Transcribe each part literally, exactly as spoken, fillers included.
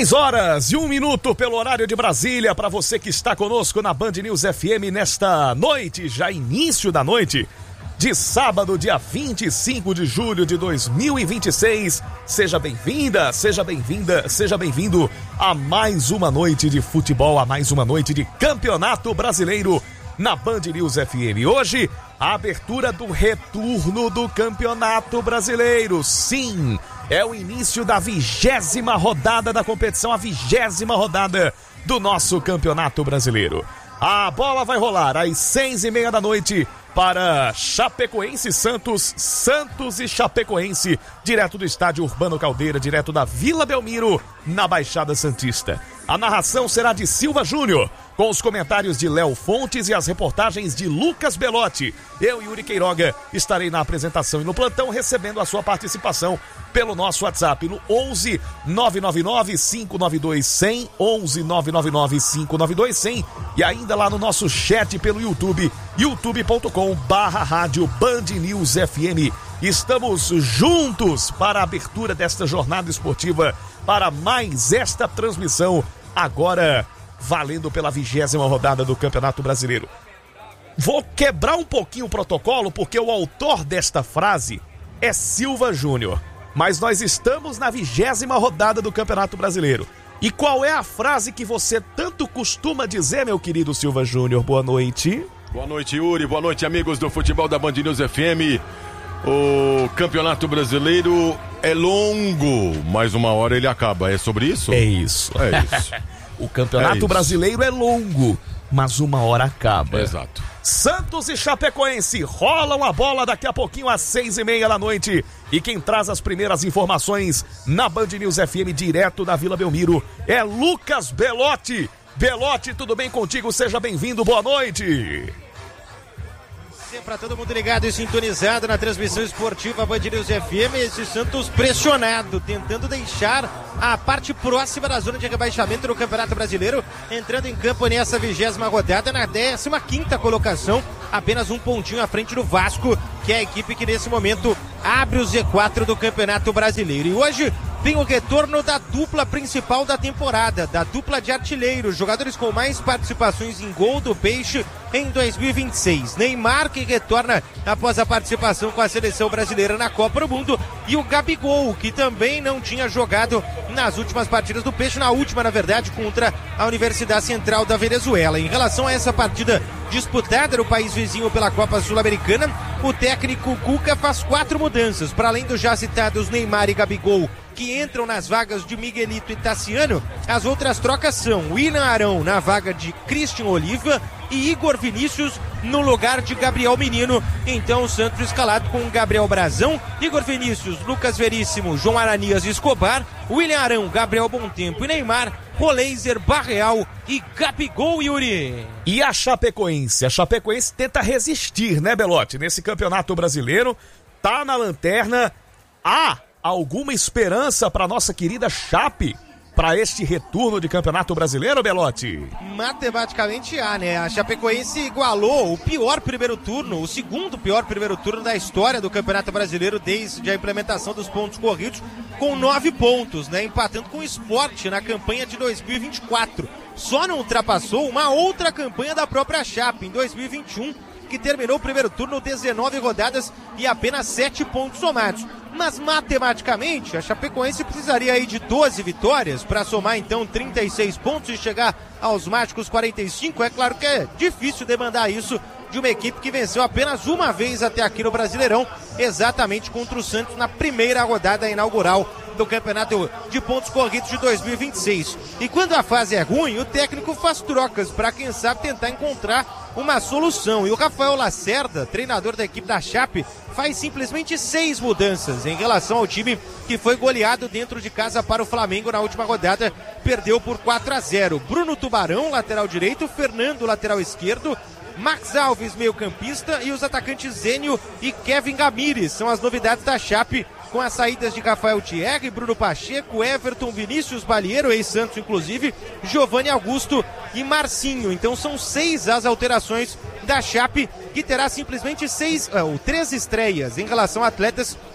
dez horas e um minuto pelo horário de Brasília, para você que está conosco na Band News F M nesta noite, já início da noite de sábado, dia vinte e cinco de julho de dois mil e vinte e seis. Seja bem-vinda, seja bem-vinda, seja bem-vindo a mais uma noite de futebol, a mais uma noite de Campeonato Brasileiro na Band News F M. Hoje, a abertura do retorno do Campeonato Brasileiro. Sim, é o início da vigésima rodada da competição, a vigésima rodada do nosso Campeonato Brasileiro. A bola vai rolar às seis e meia da noite para Chapecoense e Santos, Santos e Chapecoense, direto do estádio Urbano Caldeira, direto da Vila Belmiro, na Baixada Santista. A narração será de Silva Júnior, com os comentários de Léo Fontes e as reportagens de Lucas Belotti. Eu, Yuri Queiroga, estarei na apresentação e no plantão recebendo a sua participação pelo nosso WhatsApp no onze nove nove nove cinco nove dois cem, onze nove nove nove cinco nove dois cem, e ainda lá no nosso chat pelo YouTube, youtube ponto com barra rádio Band News F M. Estamos juntos para a abertura desta jornada esportiva, para mais esta transmissão, agora valendo pela vigésima rodada do Campeonato Brasileiro. Vou quebrar um pouquinho o protocolo, porque o autor desta frase é Silva Júnior. Mas nós estamos na vigésima rodada do Campeonato Brasileiro. E qual é a frase que você tanto costuma dizer, meu querido Silva Júnior? Boa noite. Boa noite, Yuri. Boa noite, amigos do futebol da Band News F M. O Campeonato Brasileiro é longo, mas uma hora ele acaba. É sobre isso? É isso. É isso. O Campeonato é isso. Brasileiro é longo, mas uma hora acaba. Exato. Santos e Chapecoense rolam a bola daqui a pouquinho às seis e meia da noite. E quem traz as primeiras informações na Band News F M, direto da Vila Belmiro, é Lucas Belotti. Belotti, tudo bem contigo? Seja bem-vindo, boa noite. Para todo mundo ligado e sintonizado na transmissão esportiva Band News F M, esse Santos pressionado, tentando deixar a parte próxima da zona de rebaixamento do Campeonato Brasileiro, entrando em campo nessa vigésima rodada, na décima quinta colocação, apenas um pontinho à frente do Vasco, que é a equipe que nesse momento abre o Z quatro do Campeonato Brasileiro. E hoje tem o retorno da dupla principal da temporada, da dupla de artilheiros, jogadores com mais participações em gol do Peixe em dois mil e vinte e seis. Neymar, que retorna após a participação com a seleção brasileira na Copa do Mundo, e o Gabigol, que também não tinha jogado nas últimas partidas do Peixe, na última, na verdade, contra a Universidade Central da Venezuela. Em relação a essa partida disputada no país vizinho pela Copa Sul-Americana, o técnico Cuca faz quatro mudanças, para além dos já citados Neymar e Gabigol, que entram nas vagas de Miguelito e Tassiano. As outras trocas são William Arão na vaga de Christian Oliva e Igor Vinícius no lugar de Gabriel Menino. Então o Santos escalado com Gabriel Brazão, Igor Vinícius, Lucas Veríssimo, João Aranias e Escobar, William Arão, Gabriel Bontempo e Neymar, Roleiser, Barreal e Gabigol, Yuri. E a Chapecoense? A Chapecoense tenta resistir, né, Belotti? Nesse Campeonato Brasileiro, tá na lanterna. Há alguma esperança para nossa querida Chape para este retorno de Campeonato Brasileiro, Belotti? Matematicamente há, né? A Chapecoense igualou o pior primeiro turno, o segundo pior primeiro turno da história do Campeonato Brasileiro desde a implementação dos pontos corridos, com nove pontos, né? Empatando com o Sport na campanha de dois mil e vinte e quatro. Só não ultrapassou uma outra campanha da própria Chape, em dois mil e vinte e um, que terminou o primeiro turno dezenove rodadas e apenas sete pontos somados. Mas matematicamente a Chapecoense precisaria aí de doze vitórias para somar então trinta e seis pontos e chegar aos mágicos quarenta e cinco. É claro que é difícil demandar isso de uma equipe que venceu apenas uma vez até aqui no Brasileirão, exatamente contra o Santos na primeira rodada inaugural do Campeonato de Pontos Corridos de dois mil e vinte e seis. E quando a fase é ruim, o técnico faz trocas para, quem sabe, tentar encontrar uma solução. E o Rafael Lacerda, treinador da equipe da Chape, faz simplesmente seis mudanças em relação ao time que foi goleado dentro de casa para o Flamengo na última rodada, perdeu por quatro a zero. Bruno Tubarão, lateral direito, Fernando, lateral esquerdo, Max Alves, meio campista, e os atacantes Zênio e Kevin Gamires são as novidades da Chape, com as saídas de Rafael Thierry, Bruno Pacheco, Everton, Vinícius Balieiro, ex-Santos inclusive, Giovanni Augusto e Marcinho. Então são seis as alterações da Chape, que terá simplesmente seis, ou três estreias em relação a atletas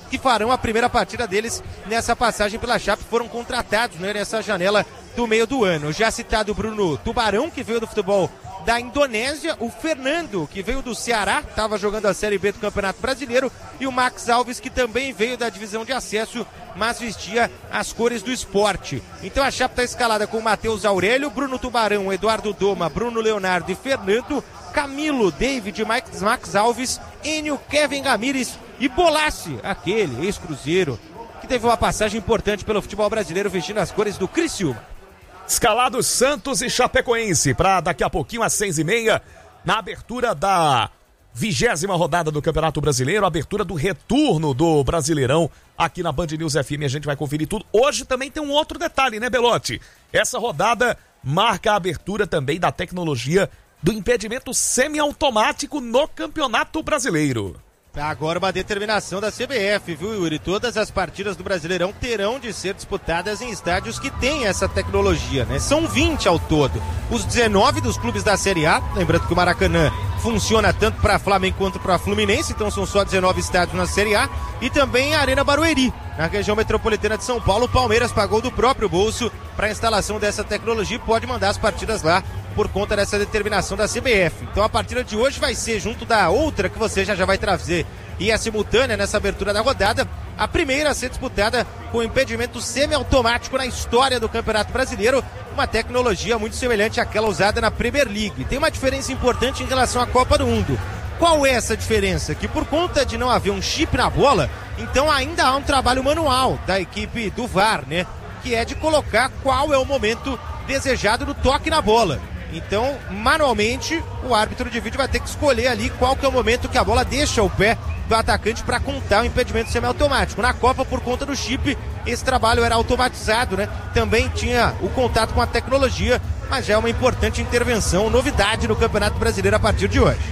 que farão a primeira partida deles nessa passagem pela Chape, foram contratados, né, nessa janela do meio do ano. Já citado o Bruno Tubarão, que veio do futebol da Indonésia, o Fernando, que veio do Ceará, estava jogando a Série B do Campeonato Brasileiro, e o Max Alves, que também veio da divisão de acesso, mas vestia as cores do Sport. Então a Chape está escalada com o Matheus Aurélio, Bruno Tubarão, Eduardo Doma, Bruno Leonardo e Fernando, Camilo, David, Max, Max Alves, Enio, Kevin Ramírez e Bolassi, aquele ex-cruzeiro, que teve uma passagem importante pelo futebol brasileiro vestindo as cores do Criciúma. Escalados Santos e Chapecoense para daqui a pouquinho às seis e meia, na abertura da vigésima rodada do Campeonato Brasileiro, abertura do retorno do Brasileirão aqui na Band News F M. A gente vai conferir tudo. Hoje também tem um outro detalhe, né, Belotti? Essa rodada marca a abertura também da tecnologia do impedimento semiautomático no Campeonato Brasileiro. Agora uma determinação da C B F, viu, Yuri? Todas as partidas do Brasileirão terão de ser disputadas em estádios que têm essa tecnologia, né? São vinte ao todo. Os dezenove dos clubes da Série A, lembrando que o Maracanã funciona tanto para Flamengo quanto para Fluminense, então são só dezenove estádios na Série A, e também a Arena Barueri, na região metropolitana de São Paulo. O Palmeiras pagou do próprio bolso para a instalação dessa tecnologia e pode mandar as partidas lá por conta dessa determinação da C B F. Então a partida de hoje vai ser, junto da outra que você já, já vai trazer, e é simultânea nessa abertura da rodada, a primeira a ser disputada com impedimento semiautomático na história do Campeonato Brasileiro, uma tecnologia muito semelhante àquela usada na Premier League. Tem uma diferença importante em relação à Copa do Mundo. Qual é essa diferença? Que por conta de não haver um chip na bola, então ainda há um trabalho manual da equipe do V A R, né? Que é de colocar qual é o momento desejado do toque na bola. Então, manualmente, o árbitro de vídeo vai ter que escolher ali qual que é o momento que a bola deixa o pé do atacante para contar o impedimento semiautomático. Na Copa, por conta do chip, esse trabalho era automatizado, né? Também tinha o contato com a tecnologia, mas já é uma importante intervenção, novidade no Campeonato Brasileiro a partir de hoje.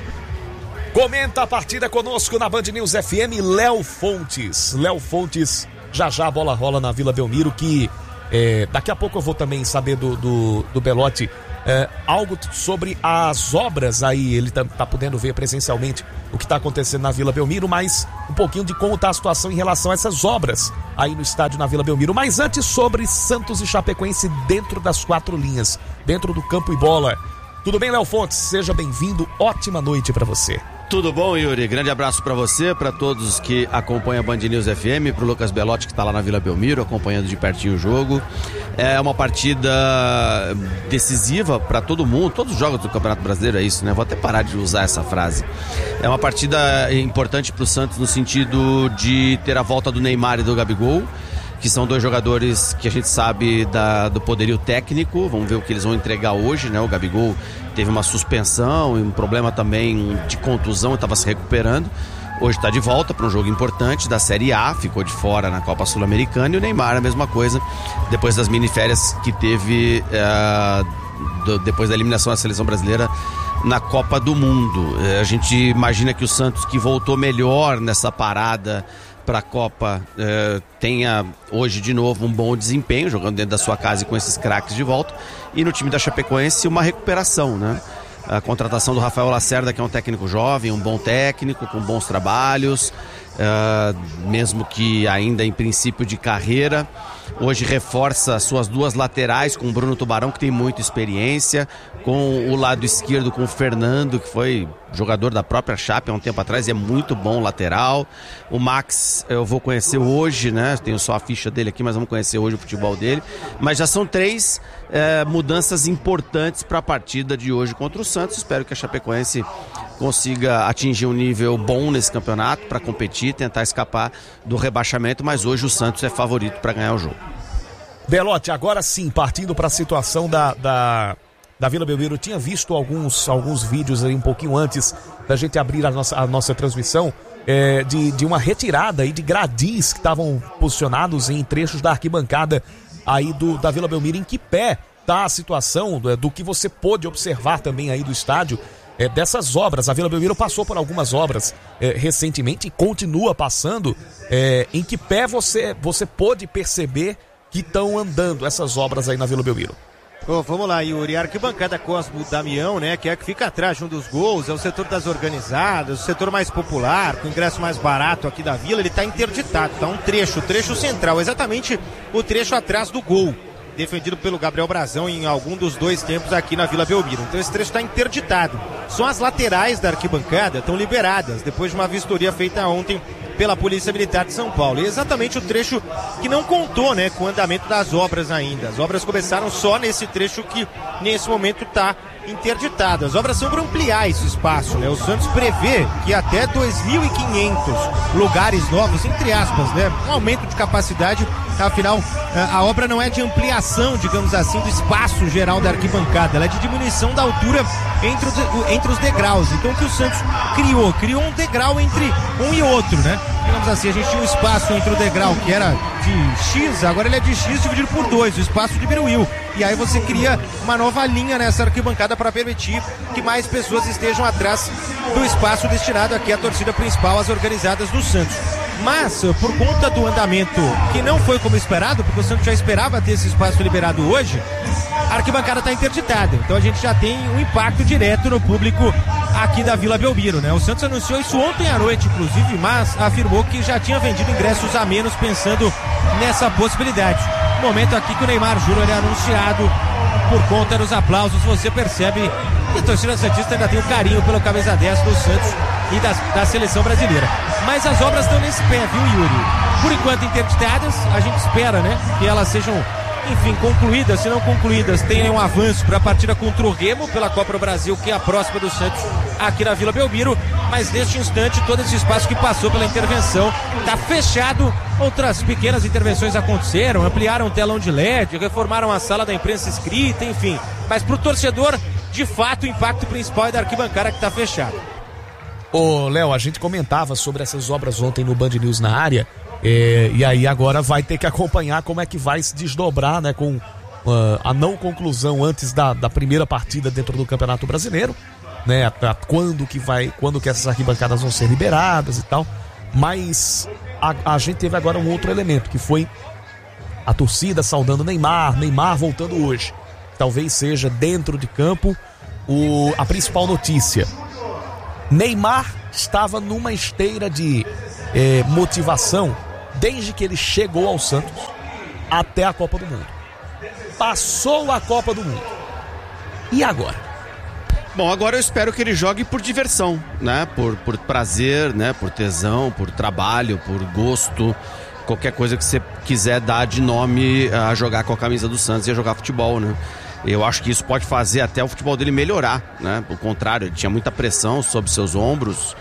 Comenta a partida conosco na Band News F M, Léo Fontes. Léo Fontes, já já a bola rola na Vila Belmiro, que é, daqui a pouco eu vou também saber do, do, do Belotti é, algo sobre as obras aí. Ele tá, tá podendo ver presencialmente o que tá acontecendo na Vila Belmiro, mas um pouquinho de como tá a situação em relação a essas obras aí no estádio na Vila Belmiro. Mas antes, sobre Santos e Chapecoense dentro das quatro linhas, dentro do campo e bola. Tudo bem, Léo Fontes? Seja bem-vindo, ótima noite pra você. Tudo bom, Yuri? Grande abraço pra você, pra todos que acompanham a Band News F M, pro Lucas Belotti, que tá lá na Vila Belmiro, acompanhando de pertinho o jogo. É uma partida decisiva pra todo mundo, todos os jogos do Campeonato Brasileiro é isso, né? Vou até parar de usar essa frase. É uma partida importante pro Santos no sentido de ter a volta do Neymar e do Gabigol, que são dois jogadores que a gente sabe da, do poderio técnico. Vamos ver o que eles vão entregar hoje, né? O Gabigol teve uma suspensão e um problema também de contusão, estava se recuperando. Hoje está de volta para um jogo importante da Série A, ficou de fora na Copa Sul-Americana, e o Neymar a mesma coisa, depois das miniférias que teve uh, do, depois da eliminação da seleção brasileira na Copa do Mundo. Uh, a gente imagina que o Santos, que voltou melhor nessa parada para a Copa, eh, tenha hoje de novo um bom desempenho, jogando dentro da sua casa e com esses craques de volta. E no time da Chapecoense uma recuperação, né? A contratação do Rafael Lacerda, que é um técnico jovem, um bom técnico, com bons trabalhos, eh, mesmo que ainda em princípio de carreira. Hoje reforça suas duas laterais com o Bruno Tubarão, que tem muita experiência, com o lado esquerdo com o Fernando, que foi jogador da própria Chape há um tempo atrás e é muito bom lateral. O Max eu vou conhecer hoje, né? Tenho só a ficha dele aqui, mas vamos conhecer hoje o futebol dele. Mas já são três é, mudanças importantes para a partida de hoje contra o Santos. Espero que a Chapecoense consiga atingir um nível bom nesse campeonato para competir, tentar escapar do rebaixamento, mas hoje o Santos é favorito para ganhar o jogo. Belotti, agora sim, partindo para a situação da, da, da Vila Belmiro, eu tinha visto alguns, alguns vídeos aí um pouquinho antes da gente abrir a nossa, a nossa transmissão, é, de, de uma retirada aí de gradis que estavam posicionados em trechos da arquibancada aí do, da Vila Belmiro. Em que pé está a situação do, do que você pôde observar também aí do estádio, é, dessas obras? A Vila Belmiro passou por algumas obras é, recentemente e continua passando. É, em que pé você, você pôde perceber que estão andando essas obras aí na Vila Belmiro? Oh, vamos lá, Yuri. A arquibancada Cosmo Damião, né, que é a que fica atrás de um dos gols, é o setor das organizadas, o setor mais popular, com ingresso mais barato aqui da vila, ele está interditado, tá um trecho, o trecho central, exatamente o trecho atrás do gol, defendido pelo Gabriel Brazão em algum dos dois tempos aqui na Vila Belmiro. Então esse trecho está interditado. Só as laterais da arquibancada estão liberadas, depois de uma vistoria feita ontem pela Polícia Militar de São Paulo. E exatamente o trecho que não contou, né, com o andamento das obras ainda. As obras começaram só nesse trecho que nesse momento está interditado. As obras são para ampliar esse espaço, né? O Santos prevê que até dois mil e quinhentos lugares novos, entre aspas, né, um aumento de capacidade. Afinal, a obra não é de ampliação, digamos assim, do espaço geral da arquibancada, ela é de diminuição da altura entre os, entre os degraus. Então o que o Santos criou? Criou um degrau entre um e outro, né? Digamos assim, a gente tinha um espaço entre o degrau que era de X, agora ele é de X dividido por dois, o espaço diminuiu. E aí você cria uma nova linha nessa arquibancada para permitir que mais pessoas estejam atrás do espaço destinado aqui à torcida principal, às organizadas do Santos. Mas, por conta do andamento que não foi como esperado, porque o Santos já esperava ter esse espaço liberado hoje, a arquibancada está interditada. Então a gente já tem um impacto direto no público aqui da Vila Belmiro, né? O Santos anunciou isso ontem à noite, inclusive, mas afirmou que já tinha vendido ingressos a menos pensando nessa possibilidade. No momento aqui que o Neymar Júnior é anunciado, por conta dos aplausos, você percebe que a torcida santista ainda tem um carinho pelo camisa dez do Santos e da, da seleção brasileira. Mas as obras estão nesse pé, viu, Yuri? Por enquanto interditadas, a gente espera, né, que elas sejam, enfim, concluídas. Se não concluídas, tenham um avanço para a partida contra o Remo pela Copa do Brasil, que é a próxima do Santos aqui na Vila Belmiro. Mas neste instante, todo esse espaço que passou pela intervenção está fechado. Outras pequenas intervenções aconteceram, ampliaram o telão de L E D, reformaram a sala da imprensa escrita, enfim. Mas para o torcedor, de fato, o impacto principal é da arquibancada que está fechada. Ô, Léo, a gente comentava sobre essas obras ontem no Band News na área, é, e aí agora vai ter que acompanhar como é que vai se desdobrar, né, com uh, a não conclusão antes da, da primeira partida dentro do Campeonato Brasileiro, né, a, a, quando que vai, quando que essas arquibancadas vão ser liberadas e tal, mas a, a gente teve agora um outro elemento, que foi a torcida saudando Neymar, Neymar voltando hoje. Talvez seja dentro de campo o, a principal notícia. Neymar estava numa esteira de eh, motivação desde que ele chegou ao Santos até a Copa do Mundo. Passou a Copa do Mundo. E agora? Bom, agora eu espero que ele jogue por diversão, né? Por, por prazer, né? Por tesão, por trabalho, por gosto. Qualquer coisa que você quiser dar de nome a jogar com a camisa do Santos e a jogar futebol, né? Eu acho que isso pode fazer até o futebol dele melhorar, né? Por contrário, ele tinha muita pressão sobre seus ombros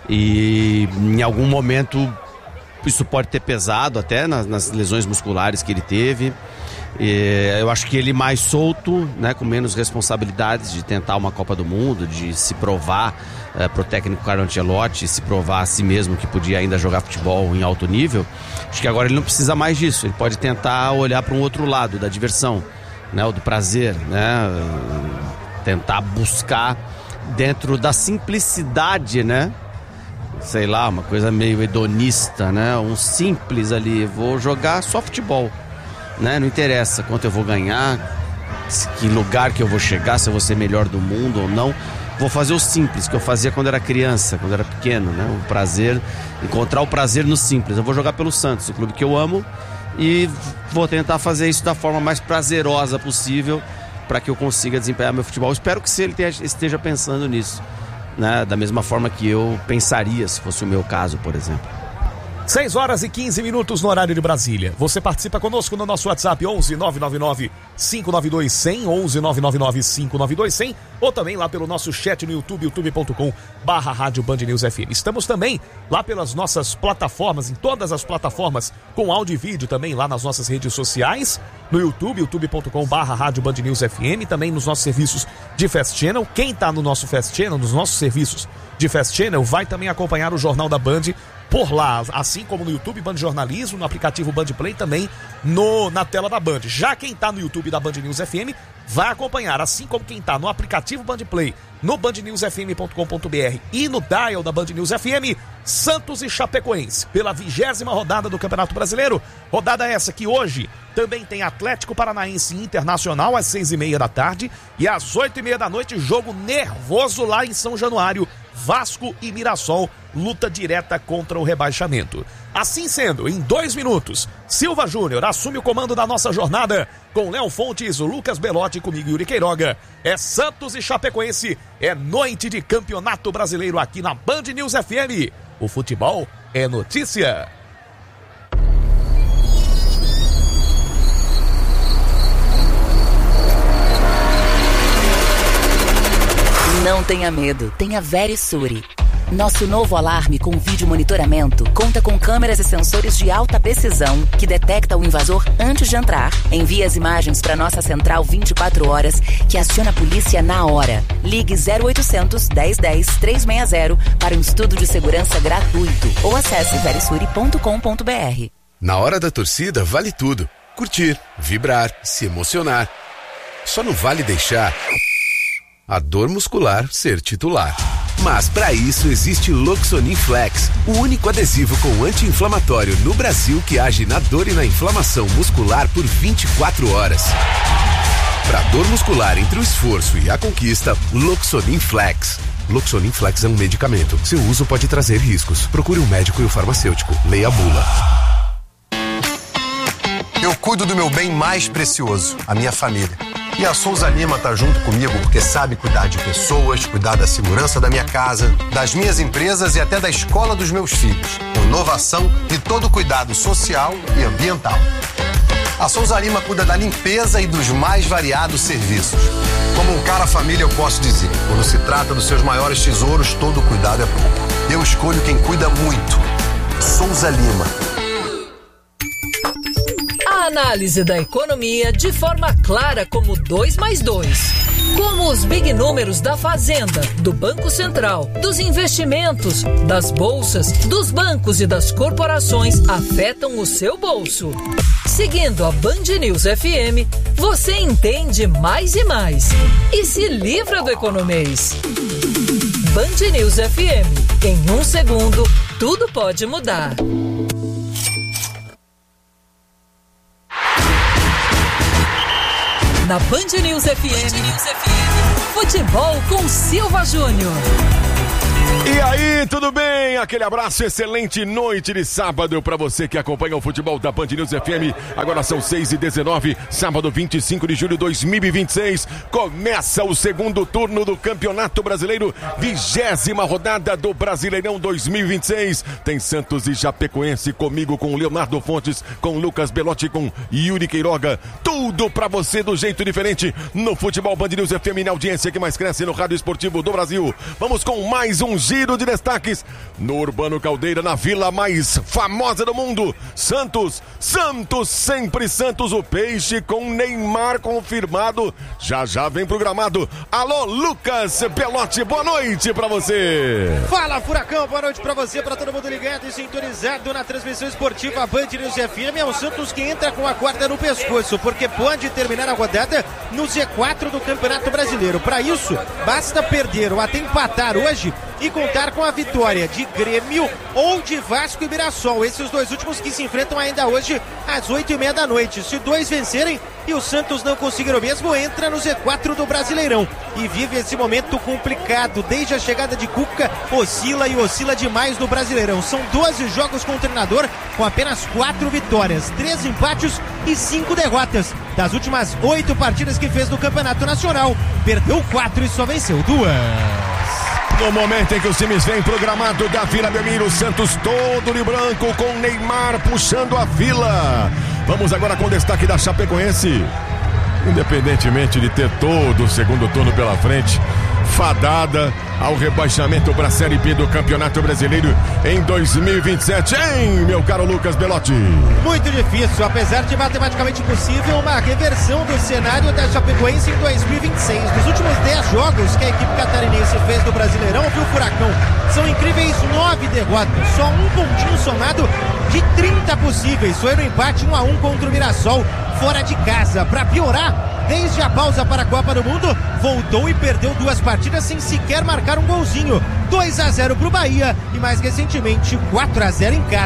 e em algum momento isso pode ter pesado até nas, nas lesões musculares que ele teve. E eu acho que ele mais solto, né? Com menos responsabilidades de tentar uma Copa do Mundo, de se provar é, pro técnico Carlo Ancelotti, se provar a si mesmo que podia ainda jogar futebol em alto nível. Acho que agora ele não precisa mais disso, ele pode tentar olhar para um outro lado da diversão, né, o do prazer, né, tentar buscar dentro da simplicidade, né, sei lá, uma coisa meio hedonista, né, um simples ali, vou jogar só futebol, né, não interessa quanto eu vou ganhar, que lugar que eu vou chegar, se eu vou ser melhor do mundo ou não, vou fazer o simples, que eu fazia quando era criança, quando era pequeno, né, o prazer, encontrar o prazer no simples, eu vou jogar pelo Santos, o clube que eu amo, e vou tentar fazer isso da forma mais prazerosa possível para que eu consiga desempenhar meu futebol. Espero que ele esteja pensando nisso, né? Da mesma forma que eu pensaria se fosse o meu caso, por exemplo. seis horas e quinze minutos no horário de Brasília. Você participa conosco no nosso WhatsApp onze nove nove nove cinco nove dois zero zero, onze nove nove nove cinco nove dois zero zero, ou também lá pelo nosso chat no YouTube, youtube ponto com barra rádio Band News F M. Estamos também lá pelas nossas plataformas, em todas as plataformas, com áudio e vídeo também lá nas nossas redes sociais, no YouTube, youtube ponto com barra rádio Band News F M, também nos nossos serviços de Fast Channel. Quem está no nosso Fast Channel, nos nossos serviços de Fast Channel, vai também acompanhar o Jornal da Band por lá, assim como no YouTube Band Jornalismo, no aplicativo Band Play, também no, na tela da Band. Já quem tá no YouTube da Band News F M vai acompanhar, assim como quem tá no aplicativo Band Play, no band news f m ponto com ponto b r e no dial da Band News F M, Santos e Chapecoense, pela vigésima rodada do Campeonato Brasileiro. Rodada essa que hoje Também tem Atlético Paranaense Internacional às seis e meia da tarde. E às oito e meia da noite, jogo nervoso lá em São Januário. Vasco e Mirassol, luta direta contra o rebaixamento. Assim sendo, em dois minutos, Silva Júnior assume o comando da nossa jornada com Léo Fontes, o Lucas Belotti, comigo Yuri Queiroga. É Santos e Chapecoense, é noite de Campeonato Brasileiro aqui na Band News F M. O futebol é notícia. Não tenha medo, tenha Verisure. Nosso novo alarme com vídeo monitoramento conta com câmeras e sensores de alta precisão que detecta o invasor antes de entrar. Envia as imagens para nossa central vinte e quatro horas, que aciona a polícia na hora. Ligue zero oitocentos, dez dez, trezentos e sessenta para um estudo de segurança gratuito ou acesse verisure ponto com ponto b r. Na hora da torcida vale tudo. Curtir, vibrar, se emocionar. Só não vale deixar a dor muscular ser titular. Mas para isso existe Loxonin Flex, o único adesivo com anti-inflamatório no Brasil que age na dor e na inflamação muscular por vinte e quatro horas. Para dor muscular entre o esforço e a conquista, Loxonin Flex. Loxonin Flex é um medicamento. Seu uso pode trazer riscos. Procure um médico e o farmacêutico. Leia a bula. Eu cuido do meu bem mais precioso, a minha família. E a Souza Lima tá junto comigo porque sabe cuidar de pessoas, cuidar da segurança da minha casa, das minhas empresas e até da escola dos meus filhos. Com inovação e todo cuidado social e ambiental. A Souza Lima cuida da limpeza e dos mais variados serviços. Como um cara família eu posso dizer, quando se trata dos seus maiores tesouros, todo cuidado é pouco. Eu escolho quem cuida muito. Souza Lima. Análise da economia de forma clara como dois mais dois. Como os big números da Fazenda, do Banco Central, dos investimentos, das bolsas, dos bancos e das corporações afetam o seu bolso. Seguindo a Band News F M, você entende mais e mais e se livra do economês. Band News F M. Em um segundo, tudo pode mudar. Na Band News F M, futebol com Silva Júnior. E aí, tudo bem? Aquele abraço, excelente noite de sábado para você que acompanha o futebol da Band News F M. Agora são seis e dezenove, sábado vinte e cinco de julho de dois mil e vinte e seis. Começa o segundo turno do Campeonato Brasileiro, vigésima rodada do Brasileirão dois mil e vinte e seis. Tem Santos e Chapecoense comigo, com Leonardo Fontes, com Lucas Belotti, com Yuri Queiroga. Tudo para você do jeito diferente no futebol Band News F M, na audiência que mais cresce no rádio esportivo do Brasil. Vamos com mais um giro de destaques no Urbano Caldeira, na vila mais famosa do mundo. Santos, Santos, sempre Santos, o peixe com Neymar confirmado, já já vem programado. Alô, Lucas Belotti, boa noite pra você. Fala, Furacão, boa noite pra você, pra todo mundo ligado e sintonizado na transmissão esportiva Band News F M. É o Santos que entra com a corda no pescoço, porque pode terminar a rodada no Z quatro do Campeonato Brasileiro. Pra isso, basta perder ou até empatar hoje e contar com a vitória de Grêmio ou de Vasco e Mirassol. Esses dois últimos que se enfrentam ainda hoje às oito e meia da noite. Se dois vencerem e o Santos não conseguir o mesmo, entra no Z quatro do Brasileirão e vive esse momento complicado. Desde a chegada de Cuca, oscila e oscila demais no Brasileirão. São doze jogos com o treinador, com apenas quatro vitórias, três empates e cinco derrotas. Das últimas oito partidas que fez no Campeonato Nacional, perdeu quatro e só venceu duas. No momento em que os times vêm programado da Vila Belmiro, Santos todo de branco com Neymar puxando a fila. Vamos agora com o destaque da Chapecoense. Independentemente de ter todo o segundo turno pela frente, fadada ao rebaixamento para a Série B do Campeonato Brasileiro em dois mil e vinte e sete, hein, meu caro Lucas Belotti? Muito difícil, apesar de matematicamente possível, uma reversão do cenário da Chapecoense em dois mil e vinte e seis. Nos últimos dez jogos que a equipe catarinense fez no Brasileirão, viu, Furacão? São incríveis nove derrotas, só um pontinho somado de trinta possíveis. Foi no empate um a um contra o Mirassol, fora de casa. Para piorar, desde a pausa para a Copa do Mundo, voltou e perdeu duas partidas sem sequer marcar um golzinho. dois a zero para o Bahia e mais recentemente quatro a zero em casa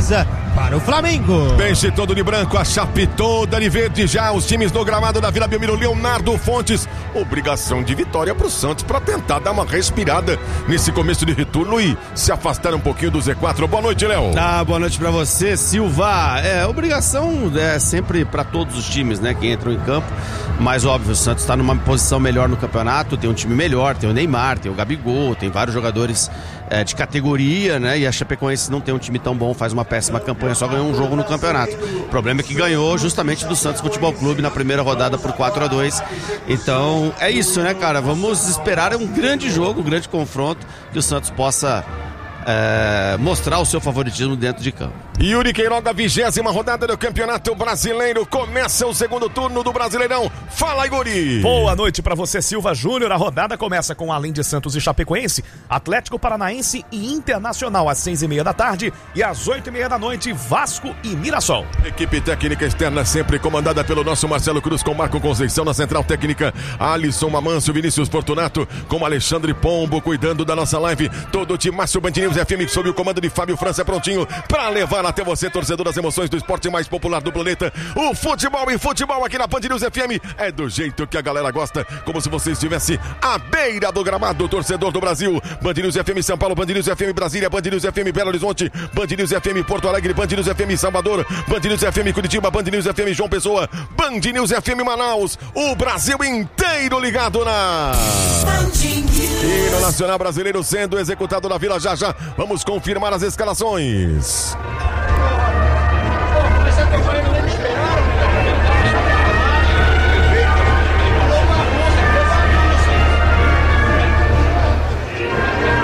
para o Flamengo. Peixe todo de branco, a Chape toda de verde já. Os times no gramado da Vila Belmiro. Leonardo Fontes, obrigação de vitória pro Santos para tentar dar uma respirada nesse começo de retorno e se afastar um pouquinho do Z quatro. Boa noite, Léo. Ah, boa noite pra você, Silva. É, obrigação é sempre pra todos os times, né, que entram em campo. Mas óbvio, o Santos tá numa posição melhor no campeonato, tem um time melhor, tem o Neymar, tem o Gabigol, tem vários jogadores é, de categoria, né? E a Chapecoense não tem um time tão bom, faz uma péssima campanha, só ganhou um jogo no campeonato. O problema é que ganhou justamente do Santos Futebol Clube na primeira rodada por quatro a dois. Então é isso, né, cara? Vamos esperar um grande jogo, um grande confronto, que o Santos possa é, mostrar o seu favoritismo dentro de campo. Yuri Queiroga, vigésima rodada do Campeonato Brasileiro. Começa o segundo turno do Brasileirão. Fala, Igori. Boa noite pra você, Silva Júnior. A rodada começa com, além de Santos e Chapecoense, Atlético Paranaense e Internacional às seis e meia da tarde e às oito e meia da noite, Vasco e Mirassol. Equipe técnica externa sempre comandada pelo nosso Marcelo Cruz, com Marco Conceição na central técnica, Alisson Mamâncio, Vinícius Fortunato, com Alexandre Pombo cuidando da nossa live. Todo o timaço Band News F M sob o comando de Fábio França, prontinho pra levar até você, torcedor das emoções do esporte mais popular do planeta. O futebol e futebol aqui na Band News F M é do jeito que a galera gosta, como se você estivesse à beira do gramado, torcedor do Brasil. Band News F M São Paulo, Band News F M Brasília, Band News F M Belo Horizonte, Band News F M Porto Alegre, Band News F M Salvador, Band News F M Curitiba, Band News F M João Pessoa, Band News F M Manaus. O Brasil inteiro ligado na Hino Nacional Brasileiro sendo executado na Vila. Já já vamos confirmar as escalações.